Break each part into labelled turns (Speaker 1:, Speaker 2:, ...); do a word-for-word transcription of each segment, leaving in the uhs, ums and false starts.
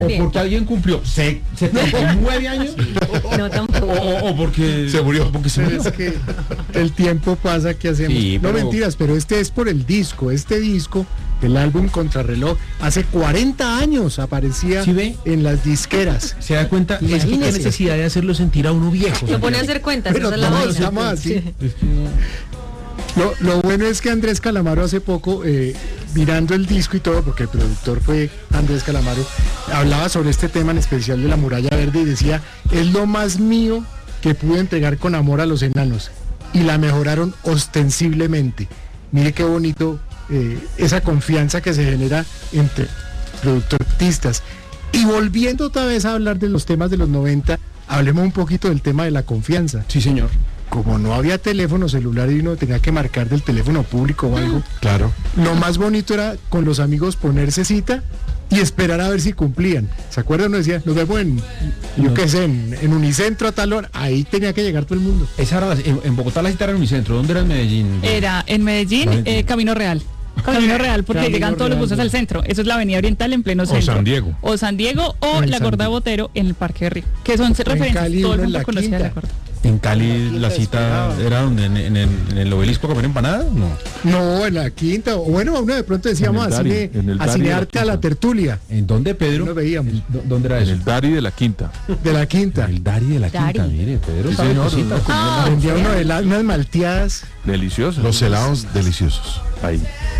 Speaker 1: O porque alguien cumplió se- setenta y nueve años.
Speaker 2: No, tampoco.
Speaker 1: O, o- o porque
Speaker 3: Se murió.
Speaker 1: Porque se murió.
Speaker 4: Es que el tiempo pasa, ¿qué hacemos?
Speaker 1: Sí,
Speaker 4: no
Speaker 1: pero-
Speaker 4: mentiras, pero este es por el disco. Este disco, el álbum Contrarreloj, hace cuarenta años aparecía
Speaker 1: ¿Sí ve?
Speaker 4: en las disqueras.
Speaker 1: Se da cuenta, es que qué
Speaker 4: Imagínese.
Speaker 1: necesidad de hacerlo sentir a uno viejo.
Speaker 2: Lo pone a
Speaker 1: Santiago.
Speaker 2: hacer cuentas,
Speaker 4: Pero
Speaker 2: esa es la
Speaker 4: todos
Speaker 2: vaina.
Speaker 4: llama así.
Speaker 1: Es que no-
Speaker 4: Lo, lo bueno es que Andrés Calamaro hace poco, eh, mirando el disco y todo, porque el productor fue Andrés Calamaro, hablaba sobre este tema en especial de la muralla verde y decía, es lo más mío que pude entregar con amor a los enanos. Y la mejoraron ostensiblemente. Mire qué bonito eh, esa confianza que se genera entre productores artistas. Y volviendo otra vez a hablar de los temas de los noventa, hablemos un poquito del tema de la confianza.
Speaker 1: Sí, señor.
Speaker 4: Como no había teléfono celular y uno tenía que marcar del teléfono público o algo,
Speaker 3: Claro.
Speaker 4: lo más bonito era con los amigos ponerse cita y esperar a ver si cumplían. ¿Se acuerdan? Uno decía, nos vemos en, yo
Speaker 1: No.
Speaker 4: qué sé, en, en Unicentro a tal hora. Ahí tenía que llegar todo el mundo.
Speaker 1: Esa era la- en, en Bogotá la cita era en Unicentro. ¿Dónde era en Medellín?
Speaker 5: Era en Medellín,
Speaker 1: Medellín.
Speaker 5: eh, Camino Real. Camino Real, porque
Speaker 4: Camino
Speaker 5: llegan todos los
Speaker 4: Real,
Speaker 5: buses
Speaker 4: sí.
Speaker 5: al centro. Eso es la Avenida Oriental en pleno centro.
Speaker 6: San Diego.
Speaker 5: O San Diego o
Speaker 4: En
Speaker 5: la
Speaker 4: San
Speaker 5: Gorda
Speaker 4: Diego.
Speaker 5: Botero en el Parque de Río. Que son referencias.
Speaker 4: Cali,
Speaker 5: Todo el
Speaker 4: uno en
Speaker 5: mundo
Speaker 4: la
Speaker 5: conocía
Speaker 4: Quinta.
Speaker 5: la Gorda.
Speaker 1: En Cali
Speaker 4: La
Speaker 1: la
Speaker 4: quinta
Speaker 1: cita
Speaker 4: esperaba.
Speaker 1: era donde en, en el, en el obelisco a comer empanada. No.
Speaker 4: No, en la quinta. O bueno, uno de pronto decíamos
Speaker 6: En el
Speaker 4: a
Speaker 6: Dari,
Speaker 4: cine,
Speaker 6: en el
Speaker 4: a
Speaker 6: Dari de la
Speaker 4: cinearte a la
Speaker 6: Quinta.
Speaker 4: tertulia
Speaker 1: ¿En dónde, Pedro?
Speaker 4: Nos veíamos.
Speaker 1: ¿Dó- ¿Dónde era
Speaker 6: En
Speaker 1: eso?
Speaker 6: el Dari de la Quinta.
Speaker 4: de la quinta.
Speaker 1: El Dari de la
Speaker 2: Dari.
Speaker 1: Quinta, mire, Pedro
Speaker 6: Sí,
Speaker 1: sabe
Speaker 6: señor,
Speaker 1: cositas.
Speaker 6: no,
Speaker 2: Ah,
Speaker 4: Vendía
Speaker 2: o sea,
Speaker 4: uno de las, unas malteadas.
Speaker 6: Delicioso.
Speaker 3: Los helados deliciosos.
Speaker 6: Ahí.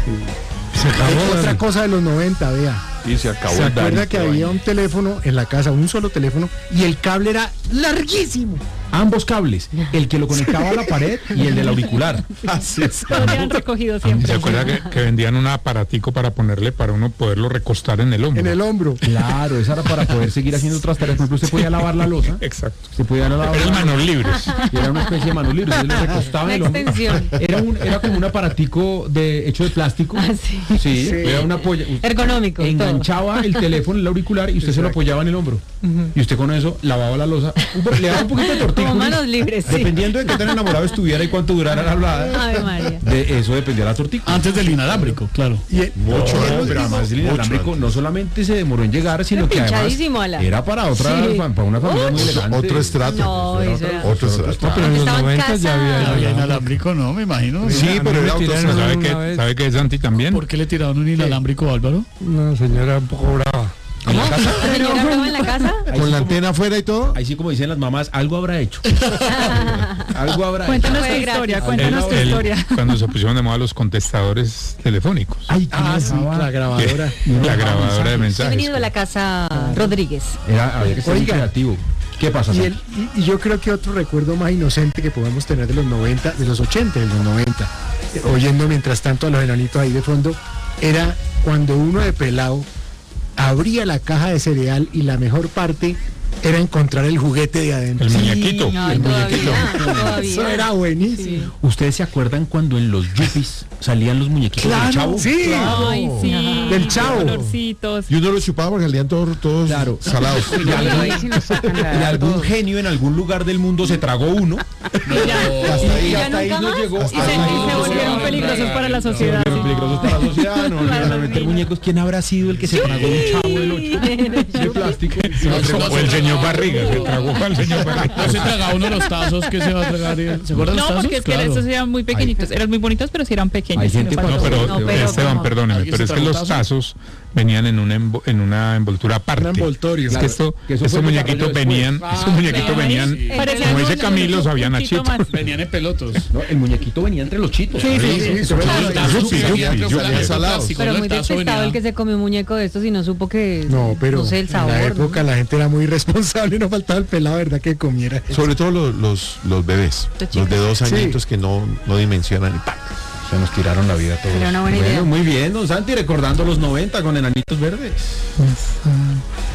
Speaker 4: Hay otra cosa de los noventa, vea.
Speaker 6: Y se acabó
Speaker 4: ¿Se
Speaker 6: el Dari.
Speaker 4: acuerda que había un teléfono en la casa, un solo teléfono, y el cable era larguísimo?
Speaker 1: Ambos cables, el que lo conectaba a la pared y el del auricular.
Speaker 3: Así es.
Speaker 5: Todos eran recogidos
Speaker 6: ¿Se
Speaker 5: siempre.
Speaker 6: acuerda que, que vendían un aparatico para ponerle, para uno poderlo recostar en el hombro?
Speaker 4: En el hombro.
Speaker 1: Claro, esa era para poder seguir haciendo otras tareas. Por ejemplo, usted podía lavar la loza.
Speaker 6: Exacto.
Speaker 1: Se podía lavar
Speaker 6: Eran
Speaker 1: la
Speaker 6: manos libres.
Speaker 1: Y era una especie de manos libres. Usted le recostaba
Speaker 2: Una
Speaker 1: en el hombro.
Speaker 2: extensión.
Speaker 1: Era, un, era como un aparatico de, hecho de plástico.
Speaker 2: Ah, sí.
Speaker 1: Sí,
Speaker 4: Sí.
Speaker 1: era una polla.
Speaker 2: Ergonómico.
Speaker 1: Enganchaba el teléfono en el auricular y usted se lo
Speaker 4: Exacto.
Speaker 1: apoyaba en el hombro. Y usted con eso lavaba la loza. Un po- Le daba un poquito de tortícolis.
Speaker 2: Como manos libres, sí.
Speaker 1: Dependiendo de qué tan enamorado estuviera y cuánto durara la hablada.
Speaker 2: Ave María.
Speaker 1: De eso dependía la tortícolis.
Speaker 7: Antes del inalámbrico, claro.
Speaker 4: Y el-
Speaker 3: Mucho,
Speaker 4: y el
Speaker 1: No,
Speaker 4: último-
Speaker 1: pero además el
Speaker 3: mucho
Speaker 1: inalámbrico
Speaker 3: antes.
Speaker 1: no solamente se demoró en llegar, sino que además
Speaker 2: Pinchadísimo, Ala.
Speaker 1: era para otra,
Speaker 2: Sí.
Speaker 1: para una familia muy elegante.
Speaker 3: Otro estrato.
Speaker 2: No,
Speaker 1: Era
Speaker 2: eso era-
Speaker 3: Otro estrato.
Speaker 7: pero en los
Speaker 2: Estaban
Speaker 7: noventa ya había,
Speaker 2: casados.
Speaker 7: ya había inalámbrico, no, me imagino.
Speaker 3: Sí,
Speaker 7: ¿A mí
Speaker 3: pero
Speaker 7: me
Speaker 3: era otro
Speaker 7: tiraron
Speaker 3: estrato.
Speaker 6: ¿Sabe
Speaker 7: una
Speaker 6: qué,
Speaker 7: vez?
Speaker 6: ¿Sabe qué es Santi también?
Speaker 7: ¿Por qué le tiraron un inalámbrico, Álvaro?
Speaker 8: Una señora un poco brava.
Speaker 1: En la casa,
Speaker 2: ¿La señora brava en la casa?
Speaker 1: ahí
Speaker 3: Con
Speaker 1: sí
Speaker 3: la
Speaker 1: como-
Speaker 3: antena afuera y todo.
Speaker 1: Ahí sí, como dicen las mamás, algo habrá hecho. Algo habrá
Speaker 5: Cuéntanos
Speaker 2: Fue
Speaker 5: tu
Speaker 2: gratis.
Speaker 5: historia, cuéntanos tu
Speaker 6: El- el-
Speaker 5: historia.
Speaker 6: cuando se pusieron de moda los contestadores telefónicos.
Speaker 1: Ay,
Speaker 4: Ah, sí, la grabadora.
Speaker 6: La grabadora de
Speaker 2: He
Speaker 6: mensajes.
Speaker 2: venido a la casa Rodríguez.
Speaker 1: Era, había que ser muy
Speaker 4: Oiga.
Speaker 1: creativo. ¿Qué pasa,
Speaker 4: Y,
Speaker 1: Santi?
Speaker 4: el- y- y yo creo que otro recuerdo más inocente que podemos tener de los noventa, de los ochenta, de los noventa, eh, oyendo mientras tanto a los enanitos ahí de fondo, era cuando uno de pelado abría la caja de cereal y la mejor parte era encontrar el juguete de adentro.
Speaker 6: El muñequito.
Speaker 2: Ay,
Speaker 6: El
Speaker 2: todavía,
Speaker 6: muñequito.
Speaker 2: todavía.
Speaker 4: Eso era buenísimo.
Speaker 1: ¿Ustedes se acuerdan cuando en los yuppies salían los muñequitos del
Speaker 4: Claro,
Speaker 1: Chavo?
Speaker 4: sí.
Speaker 1: Claro.
Speaker 5: Ay, sí.
Speaker 4: Del Chavo.
Speaker 5: Colorcitos.
Speaker 3: Y uno los chupaba porque salían todos, todos
Speaker 1: Claro.
Speaker 3: salados.
Speaker 1: Y algún, y algún genio en algún lugar del mundo se tragó uno.
Speaker 5: Y ya.
Speaker 1: Hasta ahí,
Speaker 2: ¿Y ya
Speaker 1: hasta ahí
Speaker 2: nunca
Speaker 1: nos
Speaker 2: más?
Speaker 1: llegó.
Speaker 5: Y se,
Speaker 1: Hasta ahí
Speaker 5: y se
Speaker 1: nos
Speaker 5: volvieron
Speaker 1: llegó.
Speaker 5: peligrosos para la
Speaker 1: Se
Speaker 5: sociedad.
Speaker 1: volvieron peligrosos para la sociedad. No volvieron a meter muñecos. ¿Quién habrá sido el que se tragó un Chavo del ocho de plástico?
Speaker 6: O el señor Barriga, se tragó al señor Barriga.
Speaker 7: No se traga uno los tazos que se va a tragar. él. ¿Se acuerdan los
Speaker 5: No,
Speaker 7: tazos?
Speaker 5: porque es que
Speaker 7: Claro.
Speaker 5: estos eran muy pequeñitos. Eran muy bonitos, pero sí eran pequeños.
Speaker 1: Hay
Speaker 5: sí me
Speaker 1: gente
Speaker 5: faltó.
Speaker 6: No, pero,
Speaker 2: No, pero
Speaker 6: Esteban,
Speaker 2: ¿cómo?
Speaker 6: perdóneme,
Speaker 7: ¿Alguien
Speaker 6: pero es
Speaker 7: se
Speaker 6: que
Speaker 7: tragó
Speaker 6: los
Speaker 7: tazo?
Speaker 6: tazos venían en una, envo- en una envoltura aparte.
Speaker 4: Un envoltorio.
Speaker 6: Es que esto,
Speaker 1: Que eso
Speaker 6: estos
Speaker 1: fue
Speaker 6: muñequitos
Speaker 1: desarrollo
Speaker 6: venían,
Speaker 1: después.
Speaker 6: estos muñequitos venían,
Speaker 5: Sí. Parecían
Speaker 6: como dice
Speaker 5: un-
Speaker 6: Camilo,
Speaker 5: un
Speaker 6: sabían a
Speaker 5: poquito
Speaker 6: chito.
Speaker 5: más.
Speaker 7: Venían en pelotos.
Speaker 1: No, el muñequito venía entre los chitos.
Speaker 5: Sí, sí, sí.
Speaker 4: eso era
Speaker 7: Claro,
Speaker 4: lo-
Speaker 7: el tazo
Speaker 6: yupi,
Speaker 7: sí,
Speaker 6: yupi,
Speaker 7: salía
Speaker 6: yupi.
Speaker 7: salía
Speaker 3: Salados.
Speaker 7: plástico,
Speaker 2: Pero
Speaker 7: ¿no?
Speaker 2: muy
Speaker 7: El tazo
Speaker 2: detestado
Speaker 7: venía-
Speaker 2: el que se comió un muñeco de estos y no supo que,
Speaker 4: No, pero
Speaker 2: no sé, el
Speaker 4: en
Speaker 2: sabor.
Speaker 4: la
Speaker 2: ¿no?
Speaker 4: época la gente era muy responsable y no faltaba el pelado, ¿verdad? Que comiera.
Speaker 3: Sobre todo los, los, los bebés.
Speaker 2: Los
Speaker 3: Los
Speaker 2: chicos.
Speaker 3: de dos
Speaker 4: Sí.
Speaker 3: añitos que no, no dimensionan y ¡pam!
Speaker 1: Se nos tiraron la vida todos.
Speaker 2: Sería una buena
Speaker 1: Bueno,
Speaker 2: idea.
Speaker 1: muy bien, don Santi, recordando los noventa con enanitos verdes.